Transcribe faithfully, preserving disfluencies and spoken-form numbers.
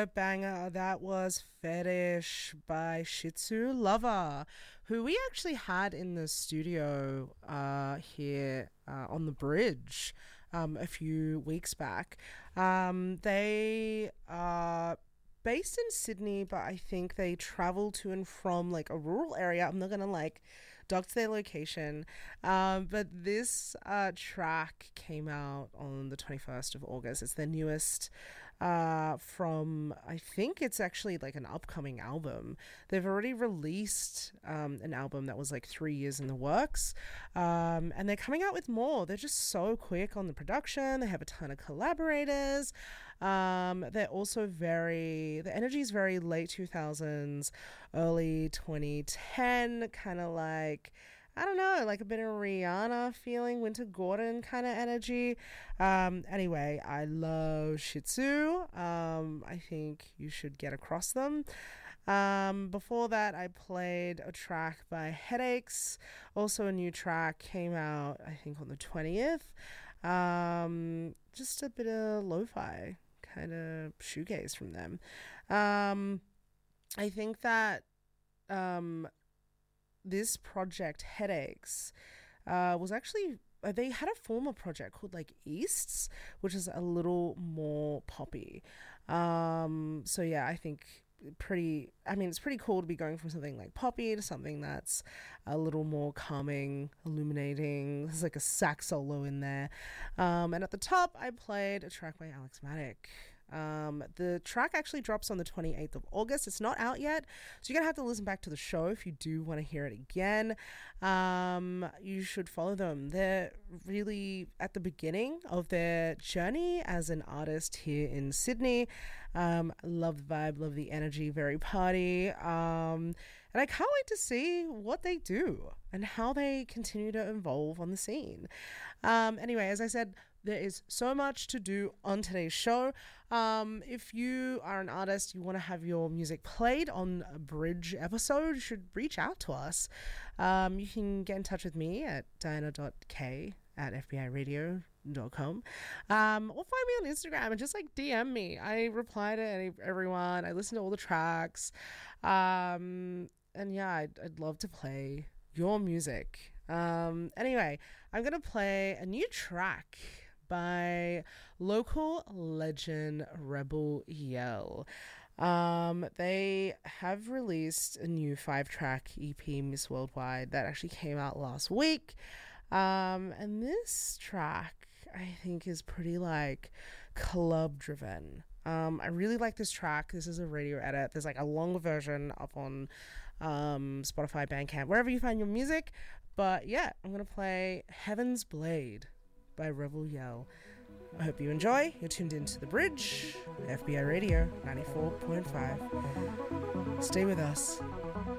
absolute banger. That was Fetish by Shitsu Lover, who we actually had in the studio uh, here uh, on the bridge um, a few weeks back. Um, they are based in Sydney, but I think they travel to and from like a rural area. I'm not gonna like dox their location, um, but this uh, track came out on the twenty-first of August. It's their newest uh, from, I think it's actually like an upcoming album. They've already released um, an album that was like three years in the works, um, and they're coming out with more. They're just so quick on the production. They have a ton of collaborators. Um, they're also very, the energy is very late two thousands, early twenty ten, kind of like, I don't know, like a bit of Rihanna feeling, Winter Gordon kind of energy. Um, anyway, I love Shih Tzu. Um, I think you should get across them. Um, before that, I played a track by Headaches. Also, a new track came out, I think, on the twentieth. Um, just a bit of lo-fi, kind of shoegaze from them. Um, I think that um, this project, Headaches, uh, was actually, uh, they had a former project called like Easts, which is a little more poppy. Um, so yeah, I think pretty, I mean, it's pretty cool to be going from something like poppy to something that's a little more calming, illuminating. There's like a sax solo in there. Um, and at the top, I played a track by Alex Matic. Um, the track actually drops on the twenty-eighth of August. It's not out yet, so you're gonna have to listen back to the show if you do want to hear it again. Um, you should follow them. They're really at the beginning of their journey as an artist here in Sydney. Um, love the vibe, love the energy, very party. Um, and I can't wait to see what they do and how they continue to evolve on the scene. Um, anyway, as I said, there is so much to do on today's show. Um, if you are an artist, you want to have your music played on a bridge episode, you should reach out to us. Um, you can get in touch with me at diana dot k at f b i radio dot com, um, or find me on Instagram and just like D M me. I reply to any, everyone. I listen to all the tracks. Um, and yeah, I'd, I'd love to play your music. Um, anyway, I'm going to play a new track by local legend Rebel Yell. Um, they have released a new five-track E P, Miss Worldwide, that actually came out last week. Um, and this track, I think, is pretty like club-driven. Um, I really like this track. This is a radio edit. There's like a longer version up on um, Spotify, Bandcamp, wherever you find your music. But yeah, I'm going to play Heaven's Blade by Rebel Yell. I hope you enjoy. You're tuned into The Bridge, F B I Radio ninety-four point five. Stay with us.